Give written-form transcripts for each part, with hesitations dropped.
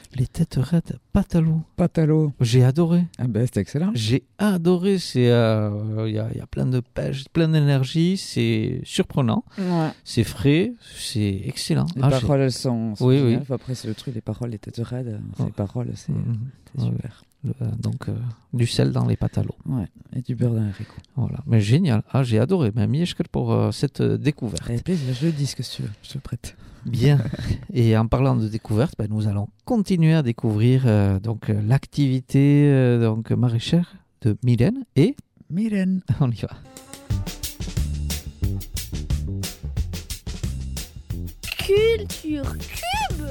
Les têtes raides, Patalo. Patalo. J'ai adoré. Ah ben, c'est excellent. J'ai adoré. Il y a plein de pêche, plein d'énergie. C'est surprenant. Ouais. C'est frais. C'est excellent. Les paroles, elles sont oui, géniales. oui. Après, c'est le truc, les paroles, les têtes raides. Ces paroles, c'est super. Donc, du sel dans les patalos. Ouais, et du beurre dans les haricots. Voilà, mais génial. Ah, j'ai adoré. Mais Mieszkel pour cette découverte. Avec plaisir, je le dis ce que tu veux. Je te prête. Bien. Et en parlant de découverte, nous allons continuer à découvrir l'activité maraîchère de Mylène et Mylène. On y va. Culture Cube.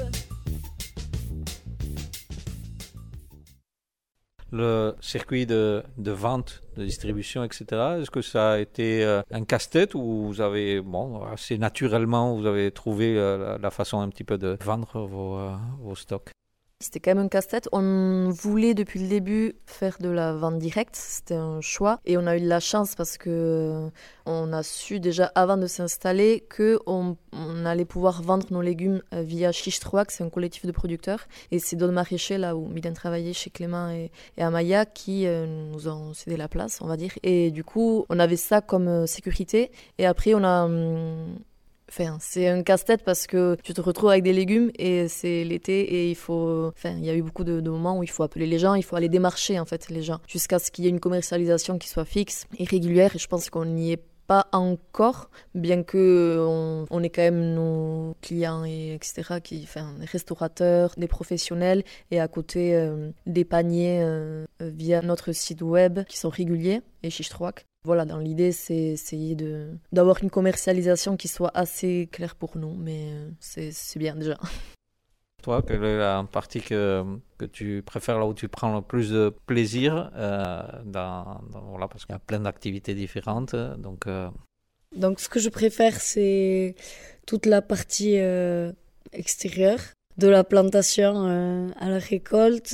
Le circuit de vente, de distribution, etc. Est-ce que ça a été un casse-tête ou vous avez, assez naturellement, vous avez trouvé la façon un petit peu de vendre vos stocks? C'était quand même un casse-tête. On voulait depuis le début faire de la vente directe, c'était un choix. Et on a eu de la chance parce que on a su déjà avant de s'installer qu'on allait pouvoir vendre nos légumes via Chiche 3, c'est un collectif de producteurs. Et c'est d'autres maraîchers, là où Mylène travaillait chez Clément et Amaya, qui nous ont cédé la place, on va dire. Et du coup, on avait ça comme sécurité. Et après, on a... c'est un casse-tête parce que tu te retrouves avec des légumes et c'est l'été et il y a eu beaucoup de moments où il faut appeler les gens, il faut aller démarcher en fait les gens jusqu'à ce qu'il y ait une commercialisation qui soit fixe et régulière et je pense qu'on n'y est pas encore, bien que on ait quand même nos clients et etc. Des restaurateurs, des professionnels et à côté des paniers via notre site web qui sont réguliers et Chichtrouak. Voilà, dans l'idée, c'est essayer d'avoir une commercialisation qui soit assez claire pour nous, mais c'est bien déjà. Toi, quelle est la partie que tu préfères, là où tu prends le plus de plaisir parce qu'il y a plein d'activités différentes. Donc, ce que je préfère, c'est toute la partie extérieure, de la plantation à la récolte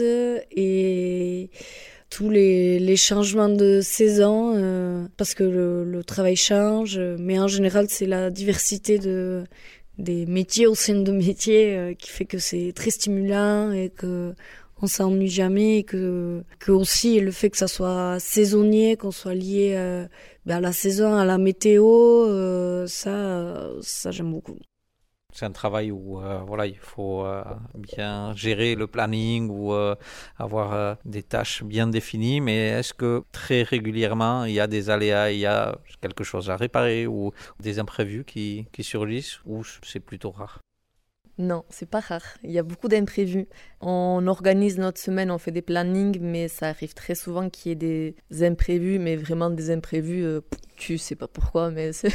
et tous les changements de saison, parce que le travail change, mais en général, c'est la diversité des métiers au sein de métiers qui fait que c'est très stimulant et que on s'ennuie jamais et que aussi le fait que ça soit saisonnier, qu'on soit lié à la saison, à la météo, ça j'aime beaucoup. C'est un travail où il faut bien gérer le planning ou avoir des tâches bien définies, mais est-ce que très régulièrement il y a des aléas, il y a quelque chose à réparer ou des imprévus qui surgissent ou c'est plutôt rare? Non, c'est pas rare. Il y a beaucoup d'imprévus. On organise notre semaine, on fait des plannings, mais ça arrive très souvent qu'il y ait des imprévus, mais vraiment des imprévus, tu sais pas pourquoi, mais c'est...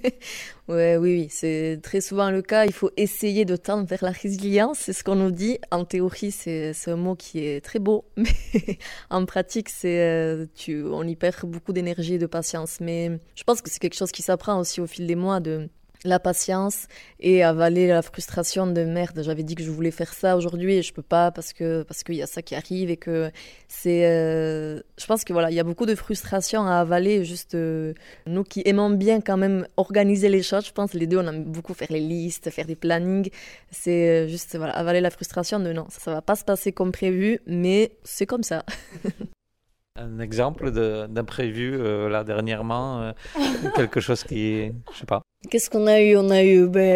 oui, c'est très souvent le cas. Il faut essayer de tendre vers la résilience, c'est ce qu'on nous dit. En théorie, c'est un mot qui est très beau, mais en pratique, on y perd beaucoup d'énergie et de patience. Mais je pense que c'est quelque chose qui s'apprend aussi au fil des mois, de la patience et avaler la frustration de merde, j'avais dit que je voulais faire ça aujourd'hui et je peux pas parce qu'il y a ça qui arrive et que c'est je pense que voilà, il y a beaucoup de frustration à avaler, juste nous qui aimons bien quand même organiser les choses, je pense les deux on aime beaucoup faire les listes, faire des plannings, c'est juste voilà, avaler la frustration de non, ça va pas se passer comme prévu mais c'est comme ça. Un exemple d'imprévu là dernièrement, quelque chose qui, je sais pas. Qu'est-ce qu'on a eu? On a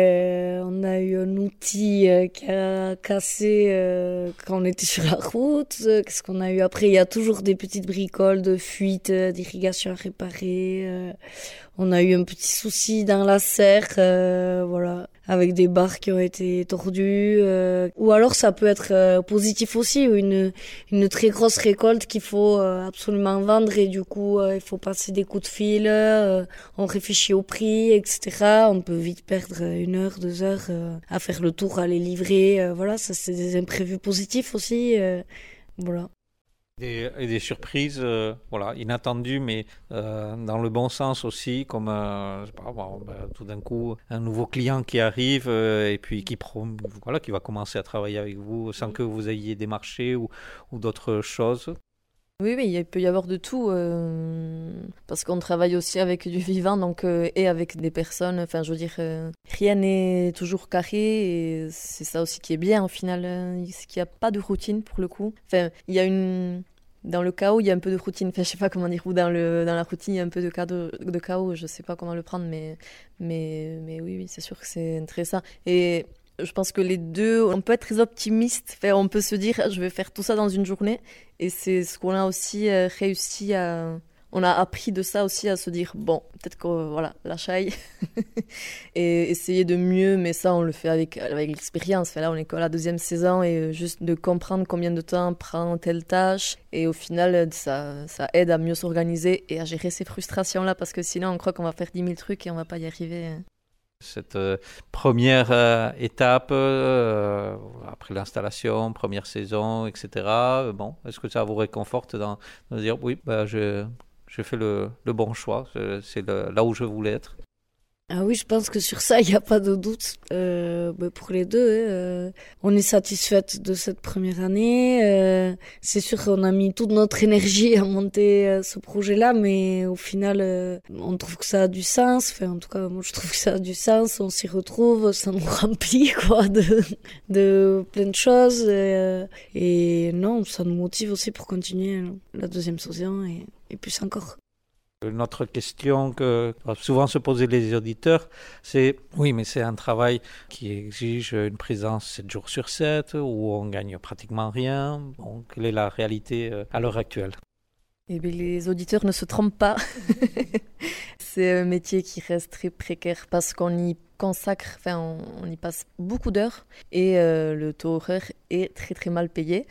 eu un outil qui a cassé quand on était sur la route. Qu'est-ce qu'on a eu après? Il y a toujours des petites bricoles de fuite, d'irrigation à réparer. On a eu un petit souci dans la serre, voilà, avec des barres qui ont été tordues. Ou alors ça peut être positif aussi, une très grosse récolte qu'il faut absolument vendre et du coup il faut passer des coups de fil, on réfléchit au prix, etc. On peut vite perdre 1 heure, 2 heures à faire le tour, à les livrer. Voilà, ça c'est des imprévus positifs aussi. Voilà. Et des surprises, inattendues, mais dans le bon sens aussi, comme tout d'un coup un nouveau client qui arrive et puis qui va commencer à travailler avec vous sans que vous ayez démarché ou d'autres choses. Oui, il peut y avoir de tout, parce qu'on travaille aussi avec du vivant donc, et avec des personnes. Enfin, je veux dire, rien n'est toujours carré et c'est ça aussi qui est bien au final, c'est qu'il n'y a pas de routine pour le coup. Enfin, il y a dans le chaos, il y a un peu de routine. Enfin, je sais pas comment dire. Ou dans la routine, il y a un peu de chaos. Je sais pas comment le prendre, mais oui, c'est sûr que c'est intéressant. Et je pense que les deux, on peut être très optimiste. Enfin, on peut se dire, je vais faire tout ça dans une journée. Et c'est ce qu'on a aussi réussi à. On a appris de ça aussi à se dire, bon, peut-être que voilà, lâchaille et essayer de mieux, mais ça on le fait avec l'expérience. Enfin, là on est qu'à la 2e saison et juste de comprendre combien de temps prend telle tâche et au final ça aide à mieux s'organiser et à gérer ces frustrations-là parce que sinon on croit qu'on va faire 10 000 trucs et on va pas y arriver. Cette première étape, après l'installation, première saison, etc., bon, est-ce que ça vous réconforte de dire, oui, j'ai fait le bon choix, c'est là où je voulais être? Ah oui, je pense que sur ça, il n'y a pas de doute. Pour les deux, on est satisfaite de cette première année. C'est sûr qu'on a mis toute notre énergie à monter ce projet-là, mais au final, on trouve que ça a du sens. Enfin, en tout cas, moi, je trouve que ça a du sens. On s'y retrouve, ça nous remplit quoi, de plein de choses. Et non, ça nous motive aussi pour continuer la 2e saison et plus encore. Une autre question que souvent se poser les auditeurs, c'est oui, mais c'est un travail qui exige une présence 7 jours sur 7, où on gagne pratiquement rien. Bon, quelle est la réalité à l'heure actuelle? Eh bien, les auditeurs ne se trompent pas. C'est un métier qui reste très précaire parce qu'on y consacre, enfin on y passe beaucoup d'heures et le taux horaire est très très mal payé.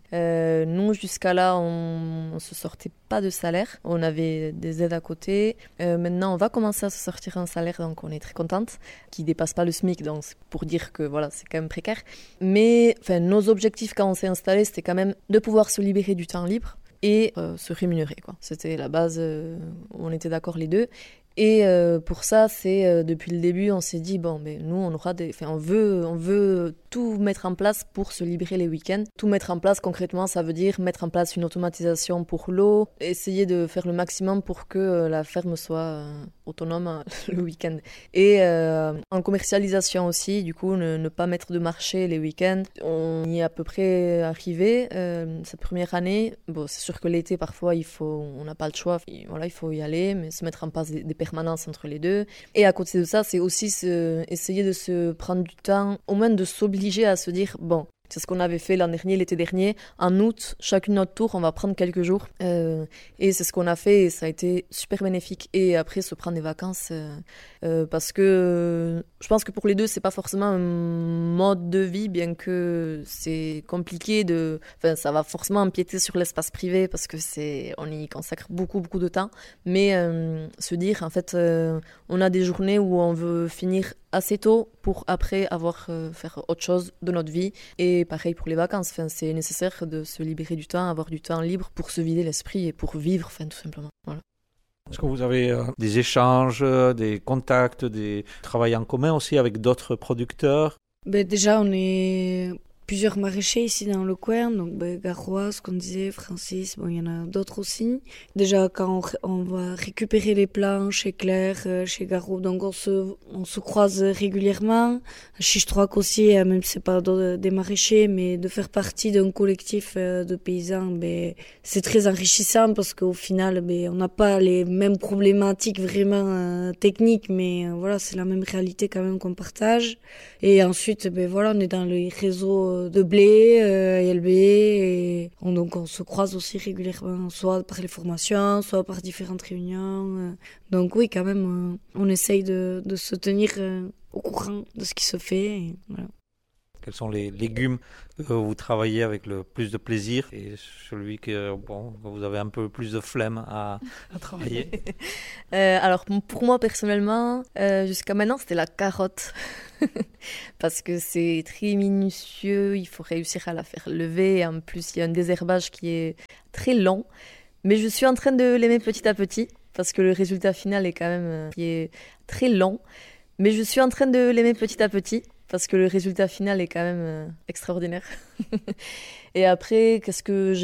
Nous jusqu'à là on se sortait pas de salaire, on avait des aides à côté. Maintenant on va commencer à se sortir un salaire donc on est très contente, qui dépasse pas le SMIC donc c'est pour dire que voilà c'est quand même précaire. Mais enfin nos objectifs quand on s'est installé c'était quand même de pouvoir se libérer du temps libre et se rémunérer quoi. C'était la base où on était d'accord les deux. Et pour ça, c'est depuis le début, on s'est dit bon, mais nous, on veut tout mettre en place pour se libérer les week-ends. Tout mettre en place concrètement, ça veut dire mettre en place une automatisation pour l'eau, essayer de faire le maximum pour que la ferme soit autonome le week-end. Et en commercialisation aussi, du coup, ne pas mettre de marché les week-ends. On y est à peu près arrivé cette première année. Bon, c'est sûr que l'été, parfois, on n'a pas le choix. Voilà, il faut y aller, mais se mettre en place des permanence entre les deux. Et à côté de ça, c'est aussi essayer de se prendre du temps, au moins de s'obliger à se dire, bon, c'est ce qu'on avait fait l'an dernier, l'été dernier. En août, chacune notre tour, on va prendre quelques jours. Et c'est ce qu'on a fait et ça a été super bénéfique. Et après, se prendre des vacances parce que je pense que pour les deux, c'est pas forcément un mode de vie, bien que c'est compliqué Enfin, ça va forcément empiéter sur l'espace privé parce que on y consacre beaucoup, beaucoup de temps. Mais se dire, en fait, on a des journées où on veut finir assez tôt pour après faire autre chose de notre vie. Et pareil pour les vacances. Enfin, c'est nécessaire de se libérer du temps, avoir du temps libre pour se vider l'esprit et pour vivre, enfin, tout simplement. Voilà. Est-ce que vous avez des échanges, des contacts, des travails en commun aussi avec d'autres producteurs? Déjà, on est plusieurs maraîchers ici dans le coin, donc Garois, ce qu'on disait, Francis, il y en a d'autres aussi. Déjà, quand on va récupérer les plants chez Claire, chez Garou, donc on se croise régulièrement. Chiche-Troac aussi, même si c'est pas des maraîchers, mais de faire partie d'un collectif de paysans, c'est très enrichissant parce qu'au final, on n'a pas les mêmes problématiques vraiment techniques, mais voilà, c'est la même réalité quand même qu'on partage. Et ensuite, on est dans les réseaux de blé, LB, et donc on se croise aussi régulièrement, soit par les formations, soit par différentes réunions. Donc oui, quand même, on essaye de se tenir au courant de ce qui se fait. Et voilà. Quels sont les légumes que vous travaillez avec le plus de plaisir et celui que vous avez un peu plus de flemme à travailler? Alors pour moi personnellement, jusqu'à maintenant c'était la carotte. Parce que c'est très minutieux, il faut réussir à la faire lever. Et en plus, il y a un désherbage qui est très long. Mais je suis en train de l'aimer petit à petit parce que le résultat final est quand même qui est très long. Mais je suis en train de l'aimer petit à petit parce que le résultat final est quand même extraordinaire. Et après, qu'est-ce que